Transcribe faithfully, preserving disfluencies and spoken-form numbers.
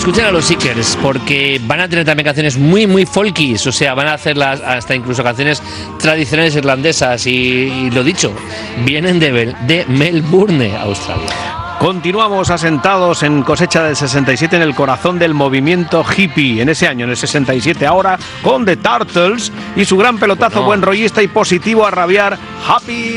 escuchen a los Seekers, porque van a tener también canciones muy, muy folkies, o sea, van a hacer las, hasta incluso canciones tradicionales irlandesas y, y lo dicho, vienen de, de Melbourne, Australia. Continuamos asentados en cosecha del sesenta y siete, en el corazón del movimiento hippie, en ese año, en el sesenta y siete, ahora con The Turtles y su gran pelotazo bueno. Buen rollista y positivo a rabiar, Happy